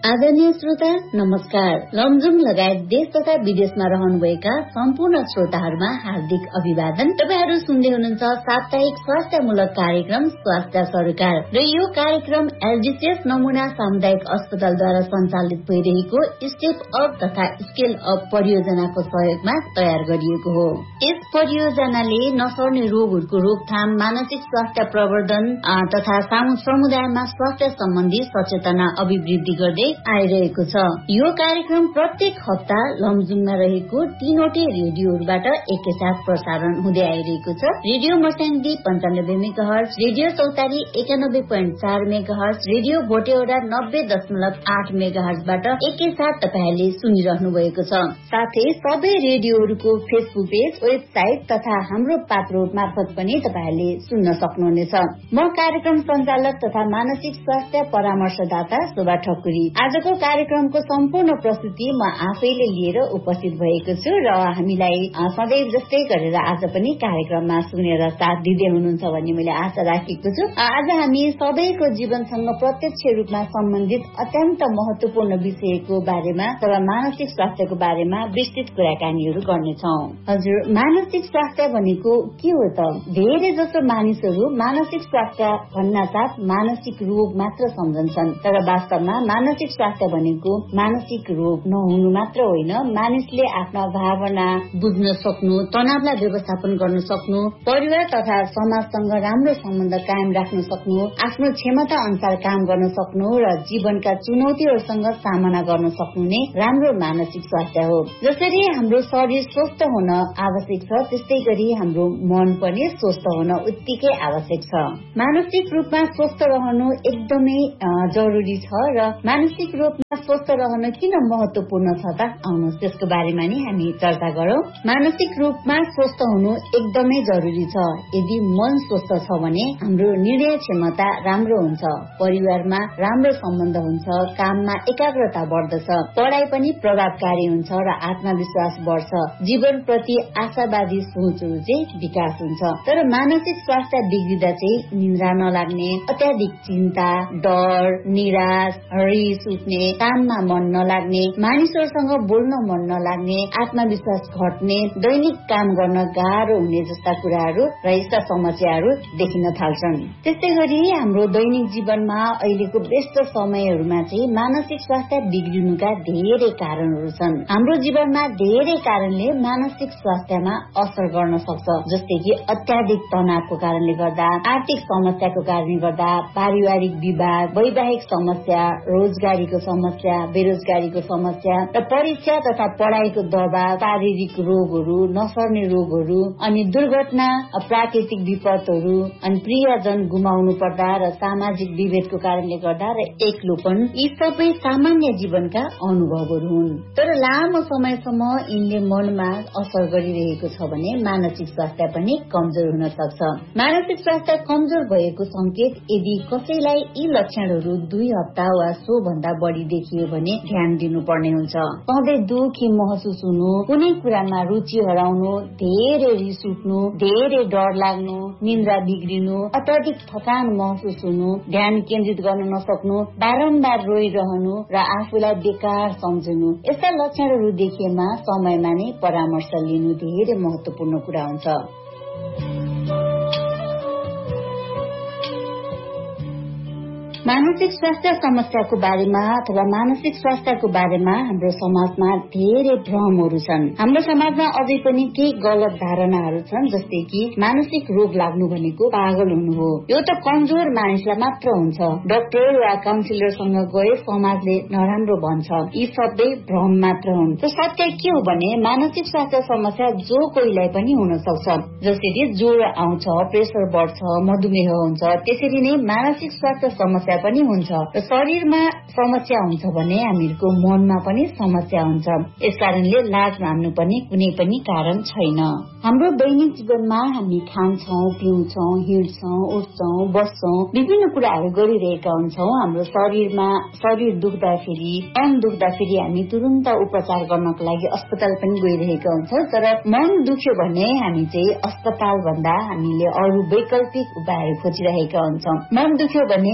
आदरणीय श्रोता नमस्कार। लमजुङ लगायत देश तथा विदेशमा रहनुभएका सम्पूर्ण श्रोताहरूमा हार्दिक अभिवादन। तपाईहरू सुन्दै हुनुहुन्छ साप्ताहिक स्वास्थ्यमूलक कार्यक्रम स्वास्थ्य सरकार र यो कार्यक्रम एलजीसीएस नमूना सामुदायिक अस्पतालद्वारा सञ्चालित भइरहेको स्टेप अप तथा स्केल अप परियोजनाको सहयोगमा तयार गरिएको हो। यस परियोजनाले नसर्ने रोगहरूको रोकथाम, मानसिक स्वास्थ्य प्रवर्धन तथा समुदायमा स्वास्थ्य सम्बन्धी सचेतना अभिवृद्धि गर्दै आइरहेको छ। यो कार्यक्रम प्रत्येक हप्ता लमजुङमा रहेको 3वटै रेडियोहरूबाट एकैसाथ प्रसारण हुँदै आइरहेको छ। रेडियो मर्स्याङदी 95 मेगाहर्ज, रेडियो चौतारी 91.4 मेगाहर्ज, रेडियो भोटेौडा 90.8 मेगाहर्जबाट एकैसाथ तपाईहरूले सुनिरहनु भएको छ। साथै सबै रेडियोहरूको फेसबुक पेज, वेबसाइट तथा हाम्रो पात्रो मार्फत पनि तपाईहरूले सुन्न सक्नुहुनेछ। म कार्यक्रम सञ्चालक तथा मानसिक स्वास्थ्य परामर्शदाता शोभा ठकुरी। आजको कार्यक्रमको सम्पूर्ण प्रस्तुति म आफैले लिएर उपस्थित भएको छु र हामीलाई सदैव जस्तै गरेर आज पनि कार्यक्रममा सुनेर साथ दिँदै हुनुहुन्छ भन्ने मैले आशा राखेको छु। आज हामी सबैको जीवनसँग प्रत्यक्ष रूपमा सम्बन्धित अत्यन्त महत्वपूर्ण विषयको बारेमा अथवा मानसिक स्वास्थ्यको बारेमा विस्तृत कुराकानीहरू गर्नेछौँ। हजुर, मानसिक स्वास्थ्य भनेको के हो त? धेरै जसो मानिसहरू मानसिक स्वास्थ्य भन्न साथ मानसिक रोग मात्र सम्झन्छन्, तर वास्तवमा मानसिक स्वास्थ्य भनेको मानसिक रोग नहुनु मात्र होइन, मानिसले आफ्ना भावना बुझ्न सक्नु, तनावलाई व्यवस्थापन गर्न सक्नु, परिवार तथा समाजसँग राम्रो सम्बन्ध कायम राख्न सक्नु, आफ्नो क्षमता अनुसार काम गर्न सक्नु र जीवनका चुनौतीहरूसँग सामना गर्न सक्नु नै राम्रो मानसिक स्वास्थ्य हो। जसरी हाम्रो शरीर स्वस्थ हुन आवश्यक छ, त्यस्तै गरी हाम्रो मन पनि स्वस्थ हुन उत्तिकै आवश्यक छ। मानसिक रूपमा स्वस्थ रहनु एकदमै जरुरी छ र मानसिक रूपमा स्वस्थ रहन किन महत्वपूर्ण छ त? आउनुहोस् त्यसको बारेमा नि हामी चर्चा गरौँ। मानसिक रूपमा स्वस्थ हुनु एकदमै जरुरी छ। यदि मन स्वस्थ छ भने हाम्रो निर्णय क्षमता राम्रो हुन्छ, परिवारमा राम्रो सम्बन्ध हुन्छ, काममा एकाग्रता बढ्दछ, पढाइ पनि प्रभावकारी हुन्छ र आत्मविश्वास बढ्छ, जीवन प्रति आशावादी सोचहरू चाहिँ विकास हुन्छ। तर मानसिक स्वास्थ्य बिग्रिँदा चाहिँ निन्द्रा नलाग्ने, अत्याधिक चिन्ता, डर, निराश, रिस उठ्ने, काममा मन नलाग्ने, मानिसहरूसँग बोल्न मन नलाग्ने, आत्मविश्वास घट्ने, दैनिक काम गर्न गाह्रो हुने जस्ता कुराहरू र यस्ता समस्याहरू देखिन थाल्छन्। त्यस्तै गरी हाम्रो दैनिक जीवनमा अहिलेको व्यस्त समयहरूमा चाहिँ मानसिक स्वास्थ्य बिग्रिनुका धेरै कारणहरू छन्। हाम्रो जीवनमा धेरै कारणले मानसिक स्वास्थ्यमा असर गर्न सक्छ, जस्तै कि अत्याधिक तनावको कारणले गर्दा, आर्थिक समस्याको कारणले गर्दा, पारिवारिक विवाद, वैवाहिक समस्या, रोजगारीको समस्या, बेरोजगारीको समस्या र परीक्षा तथा पढाइको दबाव, शारीरिक रोगहरू, नसर्ने रोगहरू, अनि दुर्घटना, प्राकृतिक विपदहरू, अनि प्रियजन गुमाउनु पर्दा र सामाजिक विभेदको कारणले गर्दा र एक्लोपन, यी सबै सामान्य जीवनका अनुभवहरू हुन्। तर लामो समयसम्म यिनले मनमा असर गरिरहेको छ भने मानसिक स्वास्थ्य पनि कमजोर हुन सक्छ। मानसिक स्वास्थ्य कमजोर भएको संकेत यदि कसैलाई यी लक्षणहरू 2 हप्ता वा सो भन्दा बढी देखियो भने ध्यान दिनुपर्ने हुन्छ। सधैँ दुखी महसुस हुनु, कुनै कुरामा रुचि हराउनु, धेरै रिस उठ्नु, धेरै डर लाग्नु, निन्द्रा बिग्रिनु, अत्याधिक थकान महसुस हुनु, ध्यान केन्द्रित गर्न नसक्नु, बारम्बार रोइरहनु र आफूलाई बेकार सम्झनु, यस्ता लक्षणहरू देखिएमा समयमा नै परामर्श लिनु धेरै महत्वपूर्ण कुरा हुन्छ। मानसिक स्वास्थ्य समस्याको बारेमा अथवा मानसिक स्वास्थ्यको बारेमा हाम्रो समाजमा धेरै भ्रमहरू छन्। हाम्रो समाजमा अझै पनि केही गलत धारणाहरू छन्, जस्तै कि मानसिक रोग लाग्नु भनेको पागल हुनु हो, यो त कमजोर मानिसलाई मात्र हुन्छ, डाक्टर वा काउन्सिलरसँग गए समाजले नराम्रो भन्छ, यी सबै भ्रम मात्र हुन्। सत्य के हो भने मानसिक स्वास्थ्य समस्या जो कोहीलाई पनि हुन सक्छ। जसरी ज्वरो आउँछ, प्रेसर बढ्छ, मधुमेह हुन्छ, त्यसरी नै मानसिक स्वास्थ्य समस्या पनि हुन्छ। र शरीरमा समस्या हुन्छ भने हामीहरूको मनमा पनि समस्या हुन्छ। यसकारणले लाज मान्नु पनि कुनै पनि कारण छैन। हाम्रो दैनिक जीवनमा हामी खान्छौं, पिउँछौं, हिँड्छौं, उठ्छौं, बस्छौं, विभिन्न कुराहरू गरिरहेका हुन्छौं। हाम्रो शरीर दुख्दाखेरि, मन दुख्दाखेरि हामी तुरुन्त उपचार गर्नको लागि अस्पताल पनि गइरहेका हुन्छौं। तर मन दुख्यो भने हामी चाहिँ अस्पताल भन्दा हामीले अरू वैकल्पिक उपायहरू खोजिरहेका हुन्छौं। मन दुख्यो भने कसैलाई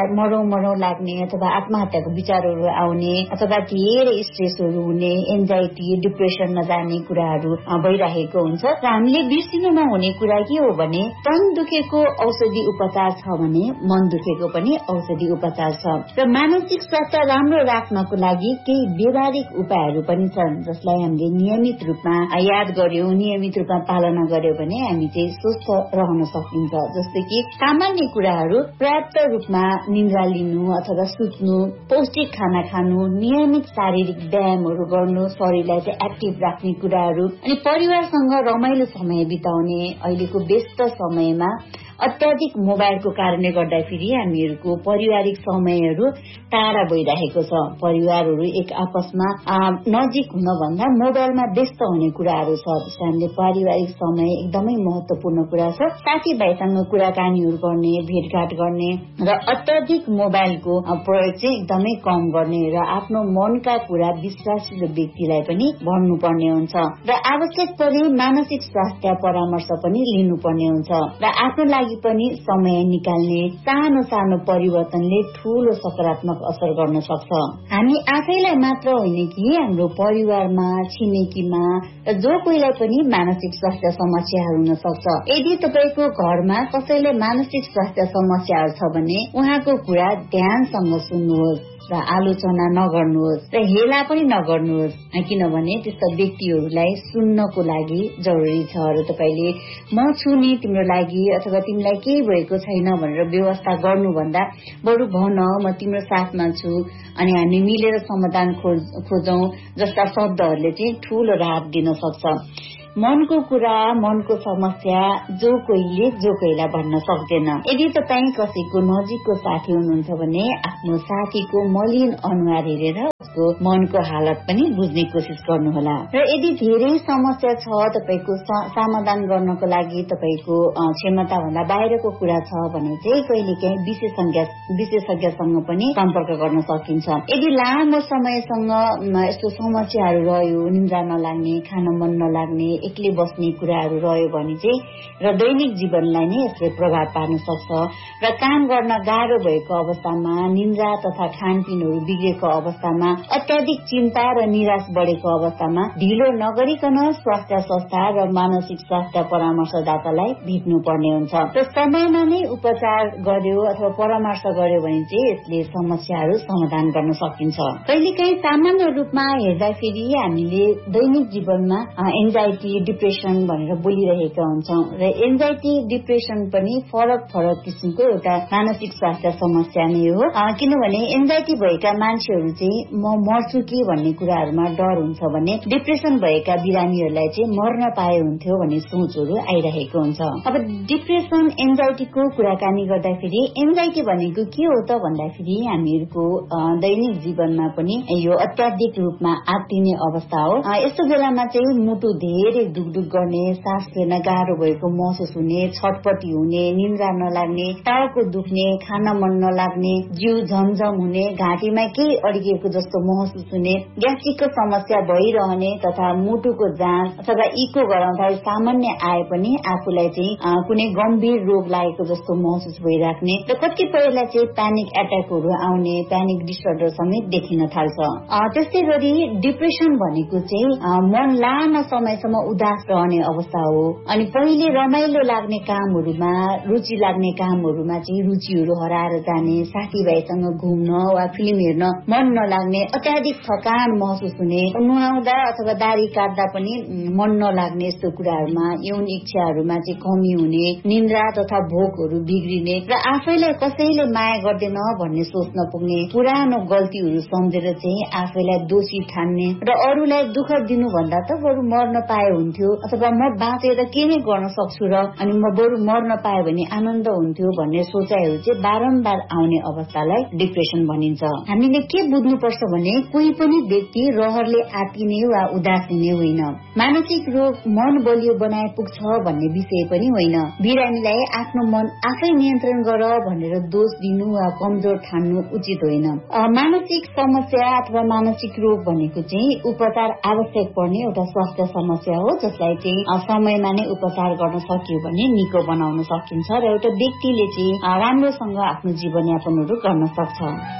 मरौ लाग्ने अथवा आत्महत्याको विचारहरू आउने अथवा धेरै स्ट्रेसहरू हुने, एन्जाइटी, डिप्रेसनमा जाने कुराहरू भइरहेको हुन्छ। र हामीले बिर्सिनु नहुने कुरा के हो भने तन दुखेको औषधि उपचार छ भने मन दुखेको पनि औषधि उपचार छ। र मानसिक स्वास्थ्य राम्रो राख्नको लागि केही व्यवहारिक उपायहरू पनि छन् जसलाई हामीले नियमित रूपमा याद गर्यौं, नियमित रूपमा पालना गर्यौं भने हामी चाहिँ स्वस्थ रहन सकिन्छ। जस्तै कि सामान्य कुराहरू पर्याप्त रूपमा निद्रा लिनु अथवा सुत्नु, पौष्टिक खाना खानु, नियमित शारीरिक व्यायामहरू गर्नु, शरीरलाई चाहिँ एक्टिभ राख्ने कुराहरू, अनि परिवारसँग रमाइलो समय बिताउने। अहिलेको व्यस्त समयमा अत्याधिक मोबाइलको कारणले गर्दाखेरि हामीहरूको पारिवारिक समयहरू टाढा भइरहेको छ। परिवारहरू एक आपसमा नजिक हुन भन्दा मोबाइलमा व्यस्त हुने कुराहरू छ। त्यसको हामीले पारिवारिक समय एकदमै महत्वपूर्ण कुरा छ। साथीभाइसँग कुराकानीहरू गर्ने, भेटघाट गर्ने र अत्याधिक मोबाइलको प्रयोग चाहिँ एकदमै कम गर्ने र आफ्नो मनका कुरा विश्वासिलो व्यक्तिलाई पनि भन्नुपर्ने हुन्छ। र आवश्यक परे मानसिक स्वास्थ्य परामर्श पनि लिनुपर्ने हुन्छ। र आफ्नो लागि पनि समय निकाल्ने सानो सानो परिवर्तनले ठूलो सकारात्मक असर गर्न सक्छ। हामी आफैलाई मात्र होइन कि हाम्रो परिवारमा, छिमेकीमा र जो कोहीलाई पनि मानसिक स्वास्थ्य समस्याहरू हुन सक्छ। यदि तपाईको घरमा कसैले मानसिक स्वास्थ्य समस्याहरू छ भने उहाँको कुरा ध्यानसँग सुन्नुहोस् र आलोचना नगर्नुहोस् र हेला पनि नगर्नुहोस्, किनभने त्यस्ता व्यक्तिहरूलाई सुन्नको लागि जरुरी छ। र तपाईले म छु नि तिम्रो लागि अथवा तिमीलाई केही भएको छैन भनेर व्यवस्था गर्नुभन्दा बरु भन म तिम्रो साथमा छु अनि हामी मिलेर समाधान खोजौं जस्ता शब्दहरूले चाहिँ ठूलो राहत दिन सक्छ। मनको कुरा, मनको समस्या जो कोहीलाई भन्न सक्दैन। यदि तपाईँ कसैको नजिकको साथी हुनुहुन्छ भने आफ्नो साथीको मलिन अनुहार हेरेर उसको मनको हालत पनि बुझ्ने कोसिस गर्नुहोला। र यदि धेरै समस्या छ तपाईको समाधान गर्नको लागि तपाईको क्षमता भन्दा बाहिरको कुरा छ भने चाहिँ कहिलेकाहीँ विशेषज्ञसँग पनि सम्पर्क गर्न सकिन्छ। यदि लामो समयसँग यस्तो समस्याहरू रह्यो, निद्रा नलाग्ने, खान मन नलाग्ने, एक्लै बस्ने कुराहरू रह्यो भने चाहिँ र दैनिक जीवनलाई नै यसले प्रभाव पार्न सक्छ। र काम गर्न गाह्रो भएको अवस्थामा, निद्रा तथा खानपिनहरू बिग्रेको अवस्थामा, अत्याधिक चिन्ता र निराश बढेको अवस्थामा ढिलो नगरिकन स्वास्थ्य संस्था र मानसिक स्वास्थ्य परामर्शदातालाई भेट्नु पर्ने हुन्छ। र समयमा नै उपचार गर्यो अथवा परामर्श गर्यो भने चाहिँ यसले समस्याहरू समाधान गर्न सकिन्छ। कहिलेकाहीँ सामान्य रूपमा हेर्दाखेरि हामीले दैनिक जीवनमा एन्जाइटी, डिप्रेसन भनेर बोलिरहेका हुन्छौं र एन्जाइटी, डिप्रेसन पनि फरक किसिमको एउटा मानसिक स्वास्थ्य समस्या नै हो। किनभने एन्जाइटी भएका मान्छेहरू चाहिँ म मर्छु कि भन्ने कुराहरूमा डर हुन्छ भने डिप्रेसन भएका बिरामीहरूलाई चाहिँ मर्न पाए हुन्थ्यो भन्ने सोचहरू आइरहेको हुन्छ। अब डिप्रेसन, एन्जाइटीको कुराकानी गर्दाखेरि एन्जाइटी भनेको के हो त भन्दाखेरि हामीहरूको दैनिक जीवनमा पनि यो अत्याधिक रूपमा आत्तिने अवस्था हो। यस्तो बेलामा चाहिँ मुटु धेरै दुख गर्ने, सास फेर्न गाह्रो भएको महसुस हुने, छटपटी हुने, निद्रा नलाग्ने, टाउको दुख्ने, खान मन नलाग्ने, जिउ झमझम हुने, घाँटीमा केही अड्किएको जस्तो महसुस हुने, ग्यास्ट्रिकको समस्या भइरहने तथा मुटुको जाँच अथवा इको गराउँदा सामान्य आए पनि आफूलाई चाहिँ कुनै गम्भीर रोग लागेको जस्तो महसुस भइराख्ने र कतिपयलाई चाहिँ प्यानिक एट्याकहरू आउने, प्यानिक डिसअर्डर समेत देखिन थाल्छ। त्यस्तै गरी डिप्रेसन भनेको चाहिँ मन लामो समयसम्म उदास रहने अवस्था हो। अनि पहिले रमाइलो लाग्ने कामहरूमा, रुचि लाग्ने कामहरूमा चाहिँ रुचिहरू हराएर जाने, साथीभाइसँग घुम्न वा फिल्म हेर्न मन नलाग्ने, अत्याधिक थकान महसुस हुने, नुहाउँदा अथवा दाह्री काट्दा पनि मन नलाग्ने, यस्तो कुराहरूमा यौन इच्छाहरूमा चाहिँ कमी हुने, निद्रा तथा भोकहरू बिग्रिने र आफैलाई कसैले माया गर्दैन भन्ने सोच्न पुग्ने, पुरानो गल्तीहरू सम्झेर चाहिँ आफैलाई दोषी ठान्ने र अरूलाई दुःख दिनुभन्दा त बरु मर्न पाए हुन्थ्यो अथवा म बाँचेर के नै गर्न सक्छु र अनि म बरु मर्न पाए भने आनन्द हुन्थ्यो भन्ने सोचाइहरू चाहिँ बारम्बार आउने अवस्थालाई डिप्रेसन भनिन्छ। हामीले के बुझ्नुपर्छ भने कोही पनि व्यक्ति रहरले आत्तिने वा उदासिने होइन। मानसिक रोग मन बलियो बनाए पुग्छ भन्ने विषय पनि होइन। बिरामीलाई आफ्नो मन आफै नियन्त्रण गर भनेर दोष दिनु वा कमजोर ठान्नु उचित होइन। मानसिक समस्या अथवा मानसिक रोग भनेको चाहिँ उपचार आवश्यक पर्ने एउटा स्वास्थ्य समस्या हो, जसलाई चाहिँ समयमा नै उपचार गर्न सकियो भने निको बनाउन सकिन्छ र एउटा व्यक्तिले चाहिँ राम्रोसँग आफ्नो जीवनयापनहरू गर्न सक्छ।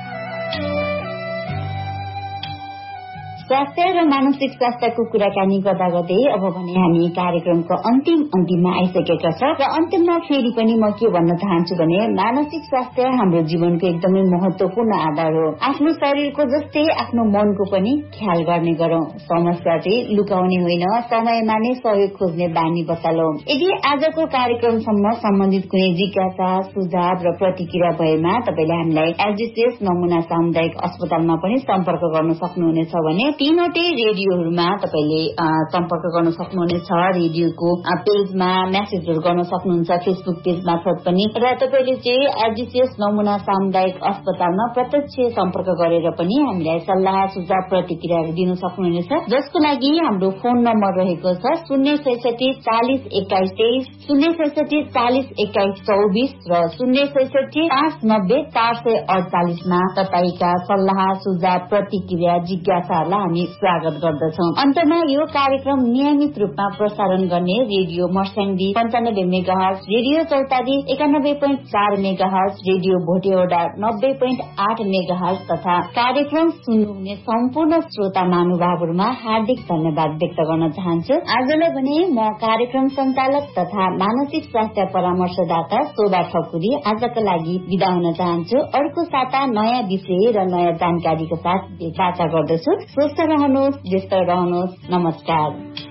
स्वास्थ्य र मानसिक स्वास्थ्यको कुराकानी गर्दा गर्दै अब भने हामी कार्यक्रमको अन्तिममा आइसकेका छौं र अन्तिममा फेरि पनि म के भन्न चाहन्छु भने मानसिक स्वास्थ्य हाम्रो जीवनको एकदमै महत्वपूर्ण आधार हो। आफ्नो शरीरको जस्तै आफ्नो मनको पनि ख्याल गर्ने गरौं। समस्या चाहिँ लुकाउने होइन, समयमा नै सहयोग खोज्ने बानी बसालौं। यदि आजको कार्यक्रमसम्म सम्बन्धित कुनै जिज्ञासा, सुझाव र प्रतिक्रिया भएमा तपाईले हामीलाई एसडीसीएस नमुना सामुदायिक अस्पतालमा पनि सम्पर्क गर्न सक्नुहुनेछ भने तीनवटै रेडियोहरूमा तपाईले सम्पर्क गर्न सक्नुहुनेछ। रेडियोको पेजमा मेसेजहरू गर्न सक्नुहुन्छ, फेसबुक पेज मार्फत पनि, र तपाईले चाहिँ एसडीसीएस नमुना सामुदायिक अस्पतालमा प्रत्यक्ष सम्पर्क गरेर पनि हामीलाई सल्लाह सुझाव प्रतिक्रियाहरू दिन सक्नुहुनेछ, जसको लागि हाम्रो फोन नम्बर रहेको छ 066 40 21 23, 066 40 21 24 र 066 590 448 मा तपाईका सल्लाह सुझाव प्रतिक्रिया जिज्ञासाहरूलाई हामी स्वागत गर्दछौं। अन्तमा यो कार्यक्रम नियमित रूपमा प्रसारण गर्ने रेडियो मर्स्याङ्दी 95 मेगाहर्ज, रेडियो चौतारी 91.4 मेगाहर्ज, रेडियो भोटेओडा 90.8 मेगाहर्ज तथा कार्यक्रम सुन्नुहुने सम्पूर्ण श्रोता महानुभावहरूमा हार्दिक धन्यवाद व्यक्त गर्न चाहन्छु। आजलाई भने म कार्यक्रम सञ्चालक तथा मानसिक स्वास्थ्य परामर्शदाता शोभा ठकुरी आजका लागि बिदा हुन चाहन्छु। अर्को साता नयाँ विषय र नयाँ जानकारीको साथ बाचा गर्दछु। स्वस्थ रहनुहोस्, व्यस्त रहनुहोस्। नमस्कार।